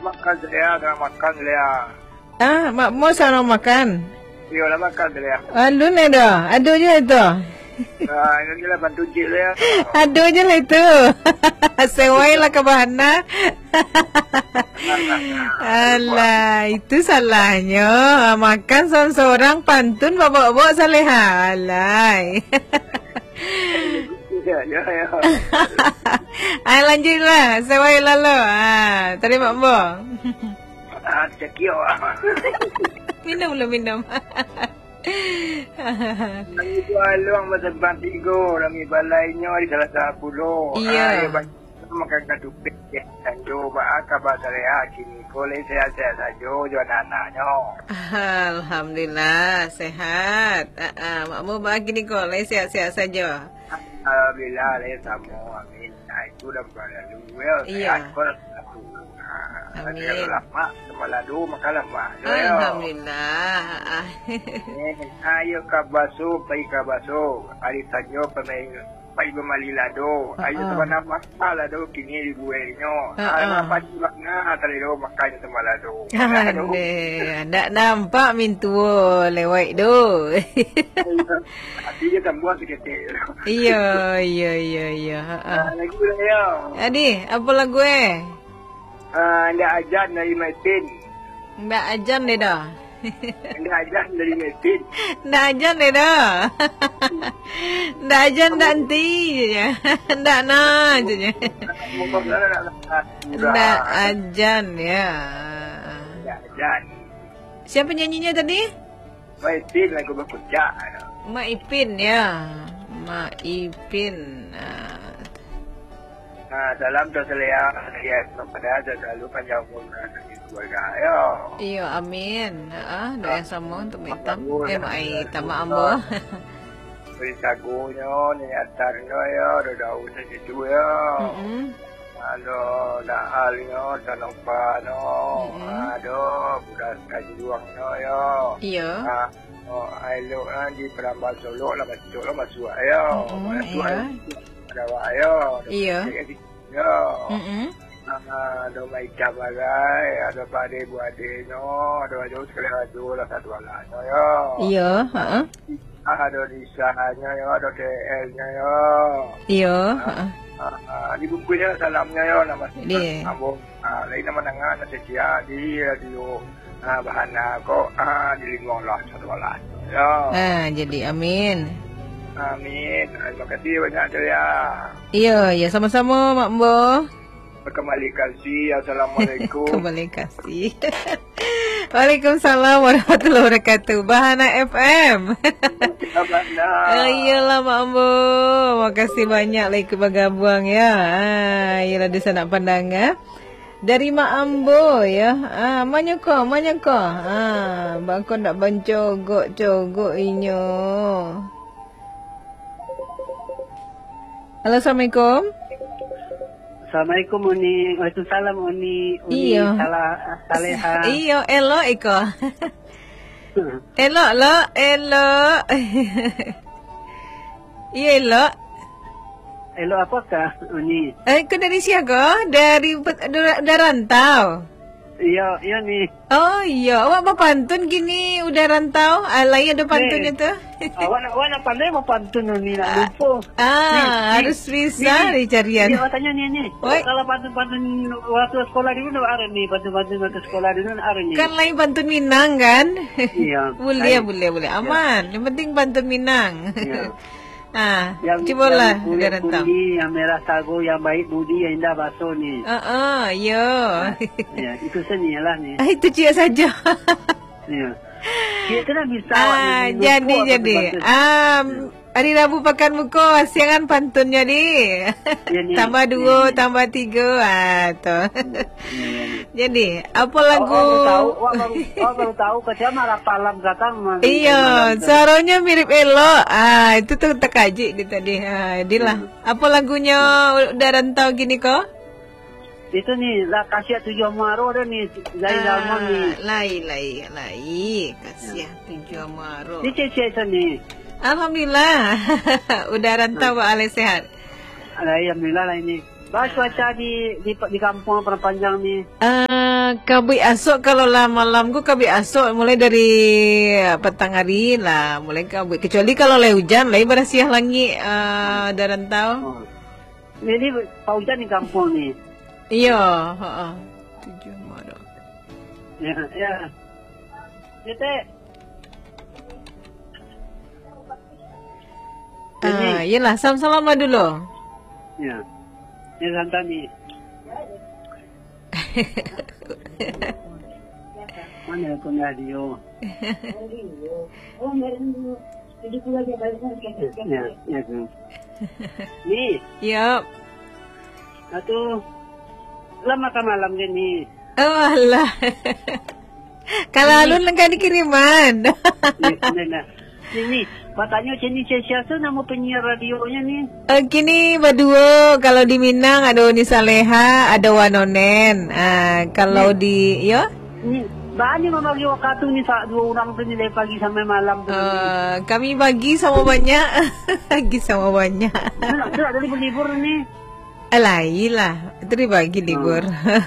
makan saya, dah makan saya. Mak mau sana makan. Iya lah makan saya. Aduh ni dah. Aduh je itu. Ini lah bantu cik saya. Aduh je lah itu. Sewai lah ke bahana. Alah, itu salahnya. Makan seorang pantun bawa-bawa saleha. Alay. Ya. Ay, lanjutlah. Sewai lalu. Terima mbak. Cekio. Minum lah, minum. Kami jualang masa bantigo, kami balainya di salah satu pulau. Iya. Makan katupik dan coba kabar saya kini boleh sehat-sehat saja jual anaknya. Alhamdulillah sehat. Makmu bagi ni kau sehat-sehat saja. Alhamdulillah saya sama. Amin. Itu dah berlalu. Iya. Amin. Lama semaladu makan lama. Alhamdulillah. Ayo kabaso, pai kabaso. Hari saja pemain pai bermalilado. Ayo sebenarnya masalah do kini di buenyo. Apa juga na terlalu makan semalado. Ndak nampak mintuo lewat do. Dia tambah sikit. Iya. Lagu saya. Adi, apa lagu Ndak ajan dari mesin. Ndak ajan deh dah. Ndak ajan dari mesin. Ndak ajan deh dah. Ndak ajan nanti je. Ndak na je. Ndak ajan ya. Ndak ajan. Siapa nyanyinya tadi? Mesin lagu berkucak. Mak Ipin ya. Mak Ipin. Dalam terselia kepada selalu panjang umur dan keluarga ya. Iya, amin. Doa yang sama untuk Mitam. Mai Tama Ambo. Beri sagunya, niatannya ya, dah usah situ ya. Ada dah halnya, tanopano. Ada budak kaji luangnya ya. Iya. Ailo di Perambal Solo lah masuk ya. Masuk ayo. Iya. Ya. Ada macam bagai, ada pada buade no, ada sekali lah satu alanya ya. Iya, Ada disahnya ya, ada TL-nya ya. Iya, di bukunya salamnya ya nama Ambo. Lain nama nangan nasi cia di radio. Bahan kok di lingkungan lah satu alanya. Ya. Jadi amin. Amin. Terima kasih banyak ya. Iya, sama-sama Mak Mbo. Kembali kasih. Assalamualaikum. Kembali kasih. Waalaikumsalam warahmatullahi wabarakatuh. Bahana FM. Iyalah Mak Mbo. Makasih banyak lah ikut bergabung ya. Iyalah di sana pandang dari Mak Ambo ya. Mana kau? Bang kau nak bancogok inyo. Halo, Assalamualaikum. Assalamualaikum Uni. Waalaikumsalam Uni. Iya. Saleha. Iya, elok iko. Elok. Iya, elok. Elok apakah Uni? Kau dari siapa? Dari rantau. Iya ni. Oh iya, awak mau pantun gini udah rantau? Lain ada pantunnya tu. Awak nak pandai mau pantun ni nak lupa. Harus bisa dicarian. Dia tanya ni. Kalau pantun waktu sekolah dulu ada ni, pantun waktu sekolah dulu ada ni. Kan lain pantun Minang kan? Iya. Boleh. Aman. Yang penting pantun Minang. Iya. Cubalah udah rantau. Yang merah sagu, yang baik budi, yang indah basuh ni. Ya. Ya, itu seni lah ni. Itu cia saja. Ya. Kita nak bisa. Jadi. Hari Rabu pekan muka siangan pantunnya ni. Tambah 2, tambah 3. Jadi, apa lagu? Baru tahu kecama rapalam katang. Iya, suaranya mirip elok. Itu tuh tak kaji dia tadi. Inilah. Apa lagunya udah rantau gini kok? Itu ni lah kasiat tujuh maro dah ni. Lain lama ni. Lai. Kasiat tujuh maro. Ni cek ni. Alhamdulillah. Udah rantau Pak Ale sehat. Alhamdulillah lah ini. Bahas cuaca di kampung perpanjang ni. Kabui asok kalau lah malam ku kabui asok mulai dari petang hari lah mulai kabui. Kecuali kalau leh hujan, leh berasiah langit dah rantau. Oh. Ini Pak hujan di kampung nih. Iya, 7 Maret. Ya. Kita Yelah, salam-salam lah dulu. ya. Ini Santani. Mana akun radio? Ya. Nih, Yup. satu lama ke malam gini. Oh alah. Kalau alun lengkap dikiriman. Ini katanya sini siapa nama penyiar radionya nih? Gini berdua kalau di Minang ada Uni Saleha, ada Wanonen. Kalau di Ini banyak membagi waktu nih dua orang tuh dari pagi sampai malam tuh. kami bagi sama banyak. Bagi sama banyak. Itu ada libur nih. Alailah, itu dibagi libur.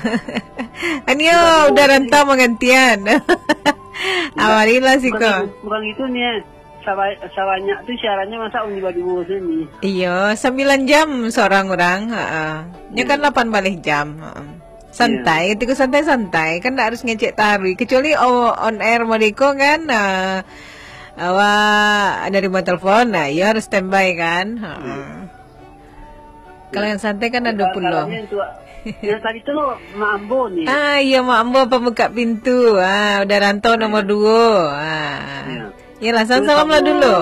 Anio udah rantau menggantian. Awalilah sih kok. Bukan itu nih. Sawanya tuh siarannya masa uni berdua sini. Iya, 9 jam seorang orang. Ini kan 8 balik jam. Santai, ketika santai-santai kan tidak harus ngecek tarikh. Kecuali on air mereka kan, awak ada remote telepon, nah ya harus standby kan. Kalau yang santai kan ada 20. Yang tadi tuh Mambo nih. Iya Mambo pembuka pintu. Udah rantau nomor 2. Yalah, salam lah dulu.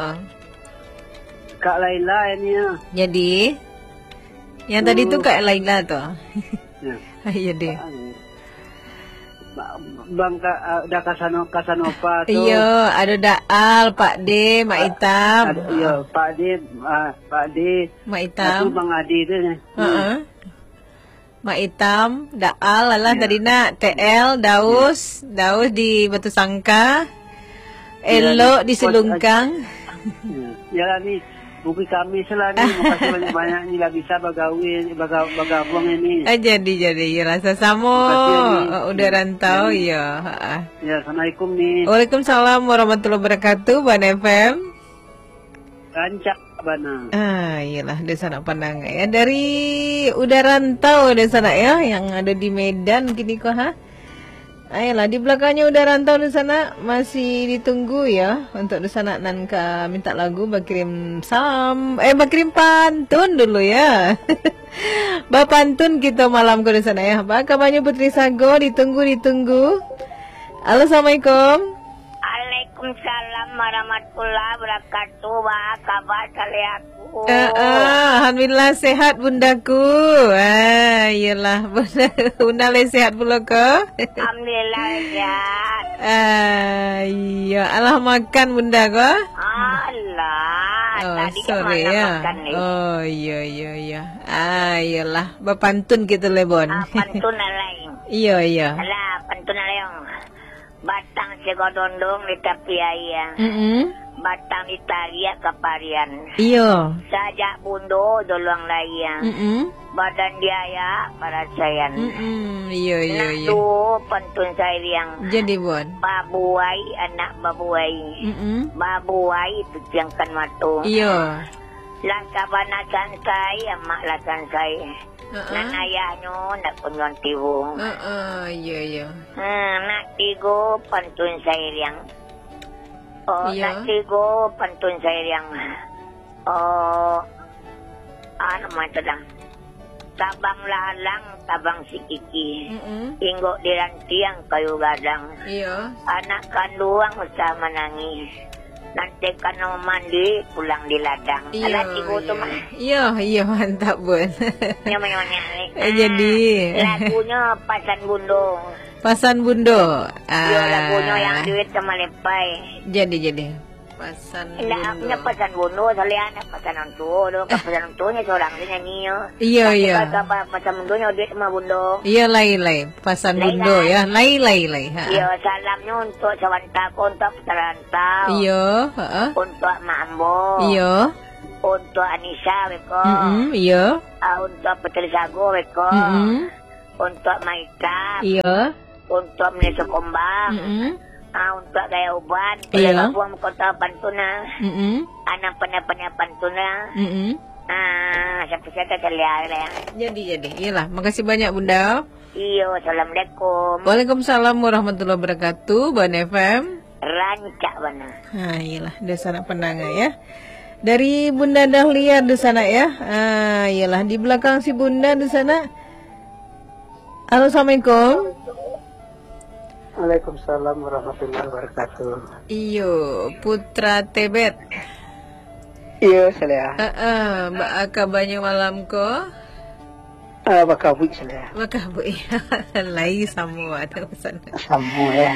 Kak Laila ini ya. Jadi, yang tadi tuh Kak Laila tuh. Ya. Iya deh. Bang ada Kasanova tuh. Iya, ada Daal, Pak D, Mak Itam. Iya, Pak D, Mak Itam. Itu Bang Adi itu nih. Mak Itam, Daal, alah tadi nak TL, Daus di Batu Sangka. Elok di Selungkang. Ya nih, buku kami selani makasih banyak-banyak nih lah bisa bagabung ini. Jadi ya rasa sama udah rantau ya. Ya, Assalamualaikum nih. Waalaikumsalam warahmatullahi wabarakatuh, Ban FM. Rancak Bana. Iyalah di sana Pandangan ya. Dari udah rantau di sana ya yang ada di Medan gini kok Ayolah di belakangnya udah rantau di sana masih ditunggu ya untuk di sana Nanka minta lagu berkirim salam berkirim pantun dulu ya. Pantun kita malam ke di sana ya. Kabarnya Putri Sago ditunggu. Halo, Assalamualaikum. Waalaikumsalam warahmatullahi wabarakatuh. Kabar kalian? Alhamdulillah sehat bundaku. Iyalah bunda sehat pula ke? Alhamdulillah sehat. Iya, alah makan bunda ko? Allah. Tadi sorry ya. Makan nih. Iya. Iyalah, bapantun kita lebon. Pantun lain. Iya. Alah, pantun lain. Batang segodondong di tepi ayah. Batang di taria keparian. Iya. Sajak bundo doluang layang. Badan diaya para sayan. Iya. Tuh pantun sayang. Jadi bon. Babuai anak babuai. Babuai tujuangkan matu. Iya. Lakabanakan saya emak lakan saya. Nan ayahnya nak punyuan tiwung. Iya. Nak tigo pantun sayang. Iya. Nak tigo pantun sayang. Ano man ito lang. Tabang lalang, tabang si Kiki. Inggo dirantiang kayo gadang. Iya. Anak kanduang usama nangis. Nanti kan mandi pulang di ladang. Alat tigo tuh mah. Iya mantap bun. Nyonya. Jadi lagunya Pasan Bundo. Lagunya yang duit sama lepay. Jadi Pasan Bundo. Enggak Pasan Bundo, salian Pasan Onto, Pasan Ontonya seorang nyanyi. Iya. Pasan Bundonya duit sama Bundo. Iya lai. Pasan Bundo ya. Lai. Iya, salamnya untuk Sawantako, untuk Petarantau. Iya, Untuk Mambo. Iya. Untuk Anissa weko. Iya. Untuk Putri Sago weko. untuk makeup, Iya. untuk menisuk ombak, untuk gaya uban, Iya. buang kota pantuna, anak penanya pantuna. Siapa saya lihat ya. Jadi. Iyalah, makasih banyak Bunda. Iyo, assalamualaikum. Waalaikumsalam warahmatullahi wabarakatuh. Ban FM. Rancak mana? Nah, iyalah Desa Anak Penanga ya. Dari Bunda Dahlia di sana ya. Iyalah di belakang si Bunda di sana. Halo, assalamualaikum. Waalaikumsalam warahmatullahi wabarakatuh. Iyo, Putra Tebet. Iya, saya. Mbak Aka banyak malam ko. Bakabu saya. Maka bu ya, lai semua ada sana. Sama ya.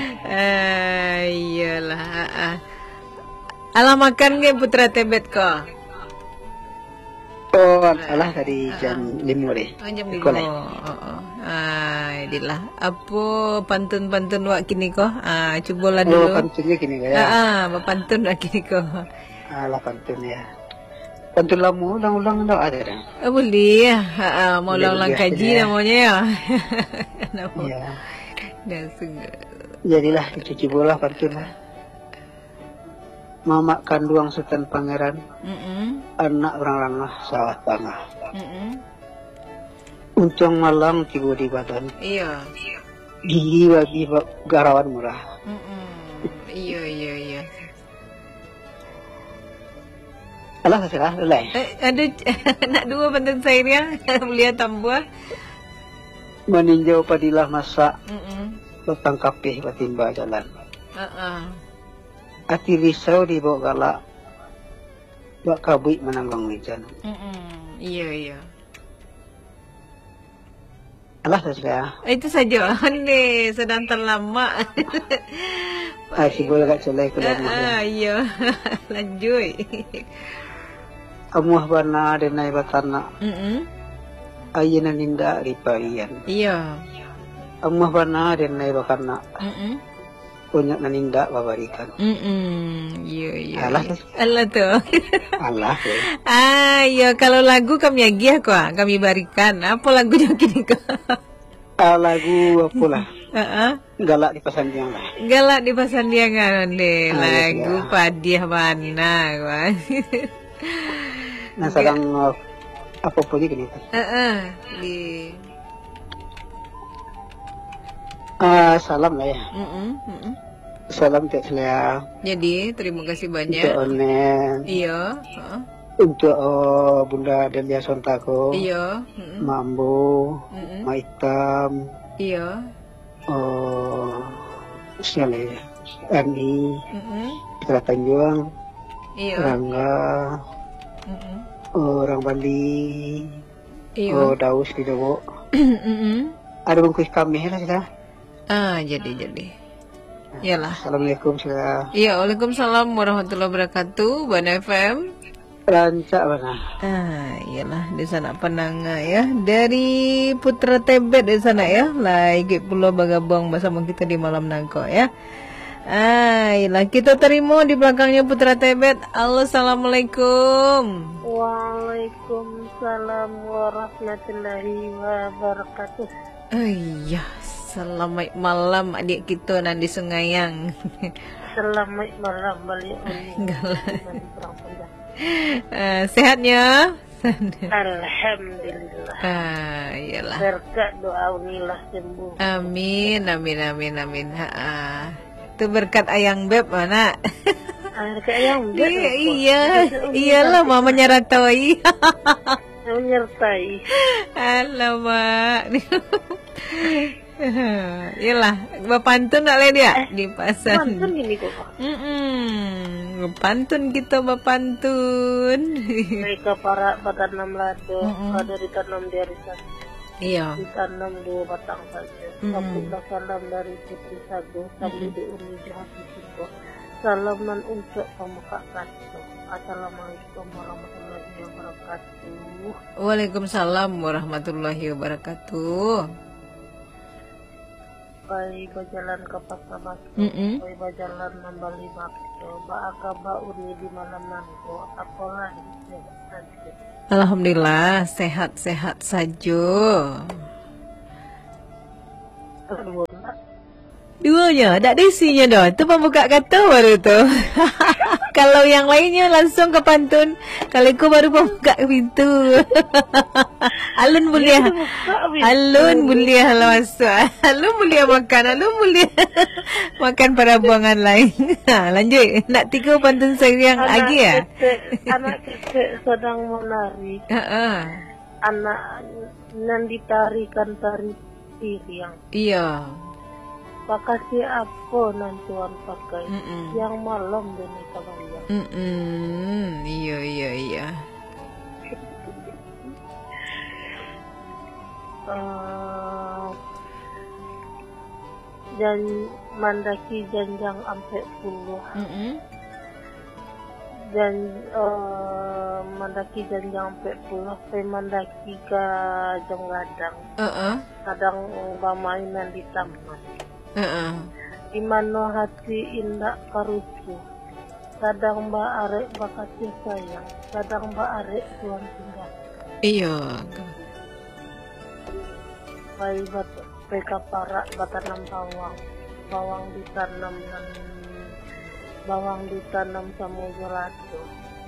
Iyalah. Alah makan ke Putra Tebet ko. Oh, alah dari jam 5 deh. Oh, jam 5. Inilah. Apa pantun-pantun wak kini ko? Cobalah dulu. Oh, pantunnya gini ya. Pantun wak kini ko. Alah pantun ya. Pantun lama ulang-ulang enggak ada dah. Boleh ya. Mau ulang-ulang Biasa kaji ya. namanya ya. Kenapa? Iya. Dah suka. Jadilah dicuci bola pantun lah. Mamak kanduang Sultan Pangeran, anak orang langah sawah tangah. Uncong malang tiba di badan, Iya. gigi bagi garawan murah. Iya. Alah salah lelai. Ada nak dua pantun saya Belia tambah. Meninjau padilah masa, petang kapih batimba jalan. Ati risau di bawah galak, bak kabui menanggung hujan. Iya. Alah saja. Itu saja. Nih sedang terlama. Si bola kat celai ke dalam. Iya. Lanjut. Amuah bana denai batana. Ayana ninda riparian. Iya. Amuah bana denai bakana. Punya naninda babarikan. Iya. Alah tuh. Allah. Iya, kalau lagu kami agiah kok, kami barikan. Apa lagunya kini kok? Lagu apalah. Galak di Pasandiang lah. Galak di Pasandiangan deh. Lagu iya. Padiah mana kok. Nah sedang apa pun gini. Di Salam lah ya. Salam untuk saya. Jadi terima kasih Untuk banyak. Onen. Iya. Untuk Bunda Delia Sontako. Iya. Mambo. Maitam. Iya. Siale. Ani. Putra Tanjuang. Iya. Rangga. Orang Bali. Iya. Daus di Dewo. Ada bungkus kami lah sudah. Jadi. Iyalah. Assalamualaikum sudah. Iya, waalaikumsalam warahmatullahi wabarakatuh. Ban FM. Rancak mana? Iyalah di sana Penanga ya. Dari Putra Tebet di sana ya. Lagi Pulau Bagabong bersama kita di malam nangko ya. Iyalah kita terima di belakangnya Putra Tebet. Halo, assalamualaikum. Waalaikumsalam warahmatullahi wabarakatuh. Iya, selamat malam adik kita nanti Sungayang. Selamat malam balik. Sehatnya? Alhamdulillah. Iyalah. Berkat doa unilah sembuh. Amin. Itu berkat Ayang Beb mana? Berkat yang Iyalah mamanya Ratoi. menyertai. Alamak. Iyalah, bapantun nak dia di pasar. Pantun gini kok. Pantun kita bapantun. Mereka para batanam lado, ada ditanam di arisan. Iya. Ditanam 2 batang saja. Kabullah salam dari Putri Sagu, sambil diuni jahat Siko. Salaman untuk pemuka kasih. Assalamualaikum warahmatullahi wabarakatuh. Waalaikumsalam warahmatullahi wabarakatuh. Bayi berjalan ke pasar batu, bayi berjalan membeli bakso, baakaba uni di malam nanti, apalah itu. Alhamdulillah sehat-sehat saja. nak. Duanya, tak ada isinya dah. Tu pembuka kata baru tu. Kalau yang lainnya langsung ke pantun. Kalau kau baru buka pintu. Alun boleh. Alun boleh lah masuk. Alun boleh makan. Alun boleh makan pada buangan lain. Lanjut. Nak 3 pantun seriang lagi ya? Anak kecil sedang menari. Anak yang ditarikan tari piring. Iya. Pakasih apa nan tuan pakai? Yang malam demi kabayang. Iya. Dan mandaki janjang ampe puluh. Dan mandaki janjang ampe puluh. Sampai mandaki ke jonggadang. Kadang bermainan di taman. Di mana hati indah karusu. Kadang mbak arek bakasih sayang. Kadang mbak arek tuan tinggal. Iya. Bayi peka parak batanam bawang ditanam sama gelato.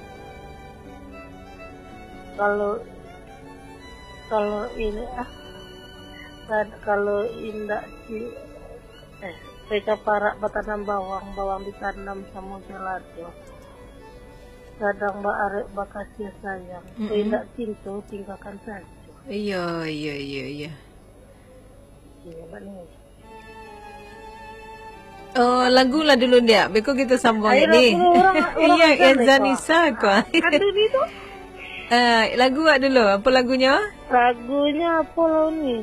Kalau ini kalau indah si peka parak batanam bawang ditanam sama gelato. Kadang mbak arek bakasih sayang. Tidak cinta tinggalkan saja. Iya. Oh, lagu lah dulu dia. Beko kita sambung ini. Iya, Zanisa kok. Lagu apa dulu? Apa lagunya? Lagunya apa lo nih?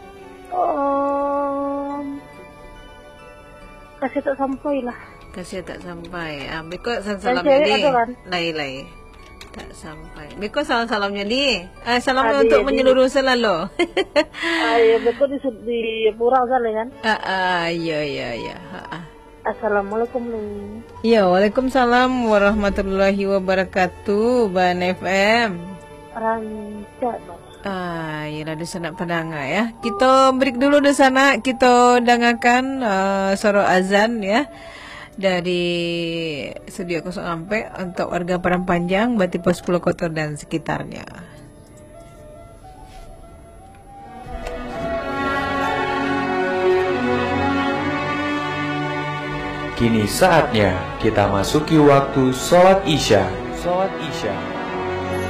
Kasih tak sampai lah. Kasih tak sampai. Beko salam jadi. Lai. Tak sampai. Beko salam-salamnya di. Salamnya untuk menyeluruh selalu. Ya betul di Pura Zale kan? Iya. Assalamualaikum Lu. Ya, waalaikumsalam warahmatullahi wabarakatuh. Ban FM. Rancak. Yalah di sana pendengar ya. Kita break dulu di sana. Kita dengarkan suara azan ya. Dari studio 04 untuk warga Padang Panjang, Bati Pos Pulau Kotor dan sekitarnya. Kini saatnya kita masuki waktu sholat Isya.